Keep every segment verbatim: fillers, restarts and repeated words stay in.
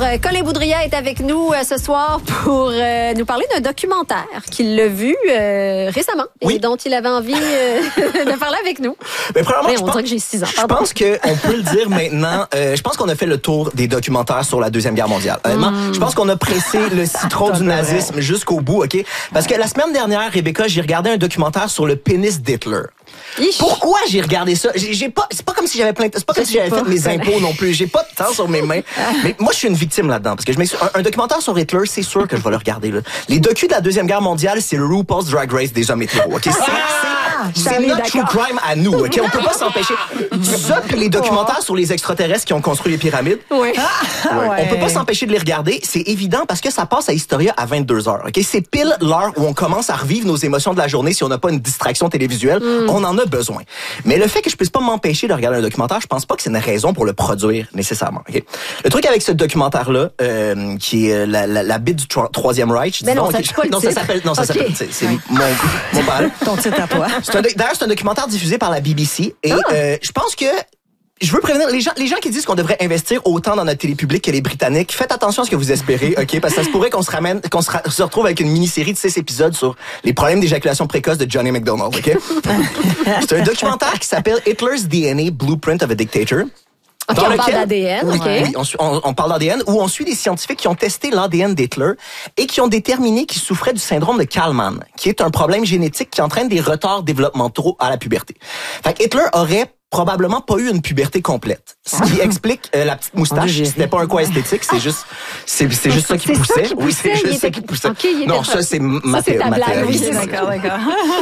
Colin Boudria est avec nous euh, ce soir pour euh, nous parler d'un documentaire qu'il a vu euh, récemment oui. et dont il avait envie euh, de parler avec nous. Mais premièrement, Mais je on pense, dirait que j'ai six ans. Je pense qu'on peut le dire maintenant. Euh, je pense qu'on a fait le tour des documentaires sur la Deuxième Guerre mondiale. Honnêtement, mm. je pense qu'on a pressé le citron du nazisme jusqu'au bout, OK? Parce que la semaine dernière, Rebecca, j'ai regardé un documentaire sur le pénis d'Hitler. Ich. Pourquoi j'ai regardé ça? J'ai, j'ai pas, c'est pas comme si j'avais plein, c'est pas comme si j'avais fait mes impôts non plus. J'ai pas de temps sur mes mains. Mais moi, je suis une victime là-dedans. Parce que je m'excuse, un, un documentaire sur Hitler, c'est sûr que je vais le regarder, là. Les docus de la Deuxième Guerre mondiale, c'est le RuPaul's Drag Race des hommes hétéros, OK? C'est, ah, c'est, c'est notre true crime à nous, OK? On peut pas s'empêcher. Ça, puis les documentaires sur les extraterrestres qui ont construit les pyramides. Oui. Ah, ouais. On peut pas s'empêcher de les regarder. C'est évident parce que ça passe à Historia à vingt-deux heures, OK? C'est pile l'heure où on commence à revivre nos émotions de la journée si on n'a pas une distraction télévisuelle. Mm. On en a besoin. Mais le fait que je puisse pas m'empêcher de regarder un documentaire, je pense pas que c'est une raison pour le produire nécessairement. Okay? Le truc avec ce documentaire-là, euh, qui est la, la, la bite du tro- Troisième Reich, ben disons, non, ça, okay, non, ça s'appelle, non, ça okay. s'appelle, c'est, c'est oui. mon, mon père. Ton titre à toi. C'est un, d'ailleurs, c'est un documentaire diffusé par la B B C et ah. euh, je pense que je veux prévenir les gens, les gens qui disent qu'on devrait investir autant dans notre télé publique que les Britanniques. Faites attention à ce que vous espérez, ok? Parce que ça se pourrait qu'on se ramène, qu'on se, ra- se retrouve avec une mini-série de six épisodes sur les problèmes d'éjaculation précoce de Johnny McDonald, ok? C'est un documentaire qui s'appelle Hitler's D N A Blueprint of a Dictator. OK, on lequel, parle d'A D N. Oui, okay. oui on, on, on parle d'A D N, où on suit des scientifiques qui ont testé l'A D N d'Hitler et qui ont déterminé qu'il souffrait du syndrome de Kallmann, qui est un problème génétique qui entraîne des retards développementaux à la puberté. Fait que Hitler aurait probablement pas eu une puberté complète. Ce qui explique euh, la petite moustache. C'était pas un quoi esthétique, c'est juste, c'est, c'est juste ça qui c'est poussait. Ça qui oui, c'est juste ça qui poussait. Okay, non, ça c'est matériel. Oui, c'est d'accord, d'accord.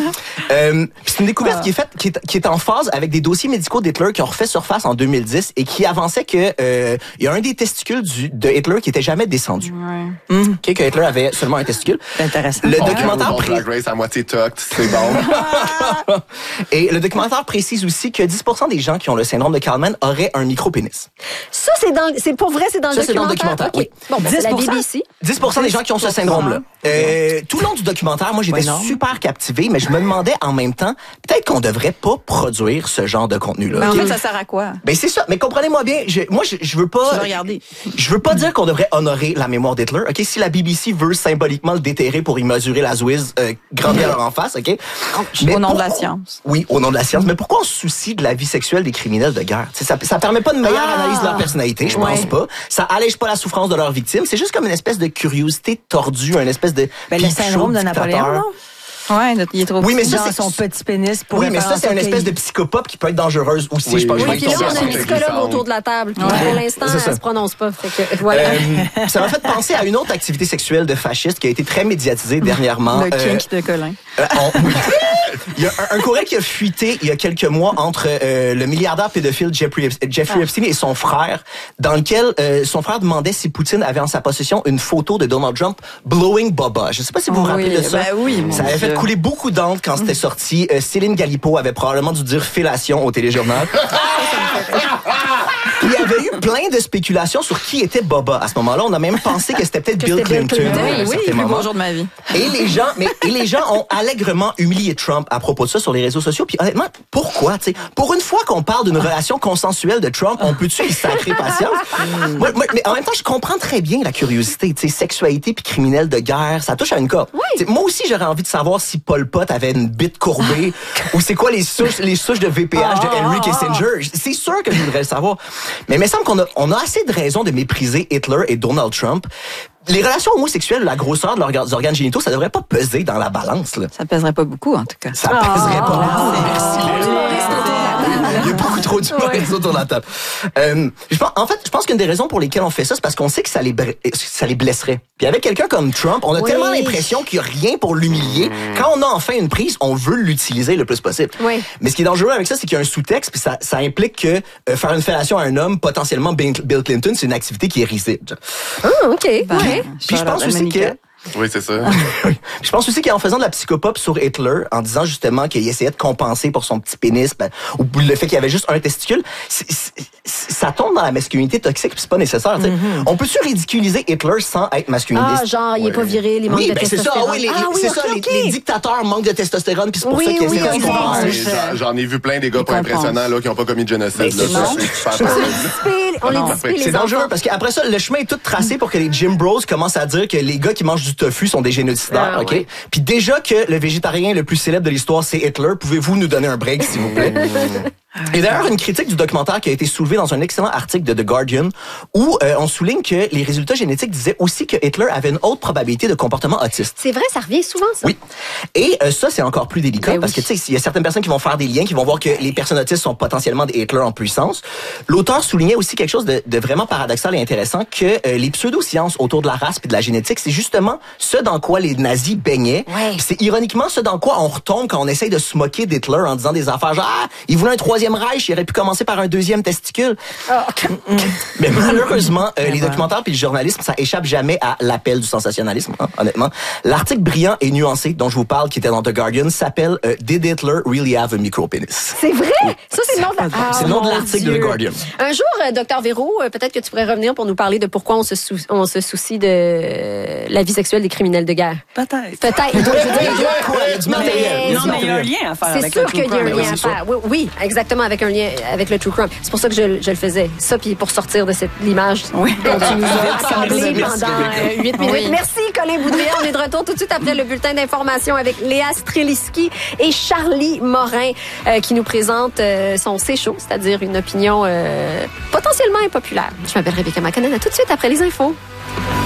euh, c'est une découverte ah. qui est faite, qui est, qui est en phase avec des dossiers médicaux d'Hitler qui ont refait surface en deux mille dix et qui avançait que euh, il y a un des testicules du, de Hitler qui était jamais descendu. Ouais. Mmh. Okay, que Hitler avait seulement un testicule. C'est intéressant. Le oh, documentaire pré... Drag Race à moitié tucked, c'est bon. Et le documentaire précise aussi que dix pour cent des gens qui ont le syndrome de Kallmann auraient un micro-pénis. Ça, c'est dans, c'est pour vrai, c'est dans ça, le documentaire. C'est dans le documentaire, okay. oui. Bon, ben, dix pour cent, c'est la B B C. dix pour cent des gens qui ont ce syndrome-là. Euh, tout le long du documentaire, moi, j'étais ouais, super captivé, mais je me demandais en même temps, peut-être qu'on devrait pas produire ce genre de contenu-là. Mais okay? en fait, ça sert à quoi? Ben, c'est ça. Mais comprenez-moi bien, je, moi, je, je veux pas... Tu veux regarder. Je veux pas dire qu'on devrait honorer la mémoire d'Hitler, OK? Si la B B C veut symboliquement le déterrer pour y mesurer la zouise euh, grandie à leur en face, OK? Mais au nom de la science. Oui, au nom de la science. Mais pourquoi on se soucie de la vie sexuelle des criminels de guerre? T'sais, ça, ça permet pas une meilleure ah, analyse de leur personnalité, je ouais. pense pas. Ça allège pas la souffrance de leurs victimes. C'est juste comme une espèce de curiosité tordue, une espèce de... Ben, le syndrome de Napoléon, non? Ouais, il est trop oui, mais ça, c'est son petit pénis pour oui, mais ça, c'est une espèce de psychopathe qui peut être dangereuse aussi. Oui, je pense oui, oui, puis là, on a un psychologue autour de la table. Puis ouais. Pour l'instant, ça. Elle se prononce pas. Fait que, voilà. Euh, ça m'a fait penser à une autre activité sexuelle de fasciste qui a été très médiatisée dernièrement. Le kink euh, de Colin. Euh, on, oui. Il y a un, un courriel qui a fuité il y a quelques mois entre euh, le milliardaire pédophile Jeffrey, Jeffrey ah. Epstein et son frère, dans lequel euh, son frère demandait si Poutine avait en sa possession une photo de Donald Trump blowing Boba. Je sais pas si vous vous rappelez oui, de ça. Ben oui, ça avait fait couler beaucoup d'encre quand c'était sorti. Euh, Céline Galipo avait probablement dû dire fellation au téléjournal. Il y avait eu plein de spéculations sur qui était Boba. À ce moment-là, on a même pensé que c'était peut-être que Bill Clinton. Clinton. Oui, oui, le plus beau jour de ma vie. Et les gens, mais et les gens ont allègrement humilié Trump à propos de ça sur les réseaux sociaux. Puis honnêtement, pourquoi, tu sais, pour une fois qu'on parle d'une relation consensuelle de Trump, on peut-tu y sacrer patience? moi, moi, mais en même temps, je comprends très bien la curiosité, tu sais, sexualité puis criminel de guerre, ça touche à une corde. Oui. Moi aussi, j'aurais envie de savoir si Pol Pot avait une bite courbée ou c'est quoi les souches, les souches de V P H de Henry Kissinger. C'est sûr que je voudrais le savoir. Mais il me semble qu'on a, on a assez de raisons de mépriser Hitler et Donald Trump. Les relations homosexuelles, la grosseur de leurs organes génitaux, ça devrait pas peser dans la balance, là. Ça pèserait pas beaucoup, en tout cas. Ça oh, pèserait pas beaucoup. Merci. Il y a beaucoup trop d'humoristes autour de la table. Euh, je pense, en fait, je pense qu'une des raisons pour lesquelles on fait ça, c'est parce qu'on sait que ça les, ça les blesserait. Puis avec quelqu'un comme Trump, on a oui. tellement l'impression qu'il n'y a rien pour l'humilier. Quand on a enfin une prise, on veut l'utiliser le plus possible. Oui. Mais ce qui est dangereux avec ça, c'est qu'il y a un sous-texte, puis ça, ça implique que euh, faire une fellation à un homme, potentiellement Bill Clinton, c'est une activité qui est risible. Ah, OK. Ben, ouais. Puis je pense aussi que... Oui, c'est ça. Je pense aussi qu'en faisant de la psychopop sur Hitler, en disant justement qu'il essayait de compenser pour son petit pénis, ben, ou le fait qu'il y avait juste un testicule, c'est, c'est, ça tombe dans la masculinité toxique, puis c'est pas nécessaire. Mm-hmm. On peut-tu ridiculiser Hitler sans être masculiniste? Ah, genre, il est pas viril, il manque oui, de ben testostérone. C'est ça, oui, les, ah, oui, c'est okay, ça okay. Les, les dictateurs manquent de testostérone, puis c'est pour oui, ça qu'ils oui, essaient oui, de oui, J'en, j'en ai vu plein des gars pas impressionnants là, qui n'ont pas commis de génocide. Là, ça, c'est super on les non, dispute, les C'est enfants. dangereux parce qu'après ça, le chemin est tout tracé pour que les gym bros commencent à dire que les gars qui mangent du tofu sont des génocidaires, Ah, OK? ouais. Puis déjà que le végétarien le plus célèbre de l'histoire, c'est Hitler, pouvez-vous nous donner un break, s'il vous plaît? Et d'ailleurs, une critique du documentaire qui a été soulevée dans un excellent article de The Guardian où euh, on souligne que les résultats génétiques disaient aussi que Hitler avait une haute probabilité de comportement autiste. C'est vrai, ça revient souvent, ça. Oui. Et euh, ça, c'est encore plus délicat Ben parce oui. que, tu sais, il y a certaines personnes qui vont faire des liens, qui vont voir que les personnes autistes sont potentiellement des Hitler en puissance. L'auteur soulignait aussi quelque chose de, de vraiment paradoxal et intéressant, que euh, les pseudosciences autour de la race et de la génétique, c'est justement ce dans quoi les nazis baignaient. Ouais. Puis c'est ironiquement ce dans quoi on retombe quand on essaye de se moquer d'Hitler en disant des affaires genre « Ah, il voulait un troisième Reich, il aurait pu commencer par un deuxième testicule. Ah. Mais malheureusement, euh, les documentaires puis le journalisme, ça échappe jamais à l'appel du sensationnalisme, hein, honnêtement. L'article brillant et nuancé dont je vous parle, qui était dans The Guardian, s'appelle euh, Did Hitler really have a micropenis? C'est vrai? Ça, c'est le nom de la- Ah, C'est le nom de mon l'article de Dieu. The Guardian. Un jour, euh, docteur Véro, euh, peut-être que tu pourrais revenir pour nous parler de pourquoi on se, sou- on se soucie de euh, la vie sexuelle des criminels de guerre. Peut-être. Peut-être. Je veux dire, Il y a quoi? Il y a du matériel. Non, mais il y a un lien à faire C'est avec sûr le true qu'il y a un crime. lien Oui, à c'est sûr. faire. Oui, oui, exactement, avec un lien avec le true crime. C'est pour ça que je, je le faisais. Ça, puis pour sortir de cette l'image Oui. dont tu nous as assemblé Merci, pendant Rebecca. euh, huit minutes. Oui. Merci, Colin Boudrier. On est de retour tout de suite après le bulletin d'information avec Léa Streliski et Charlie Morin euh, qui nous présente euh, son C'est chaud, c'est-à-dire une opinion euh, potentiellement impopulaire. Je m'appelle Rebecca McConnell. À tout de suite après les infos.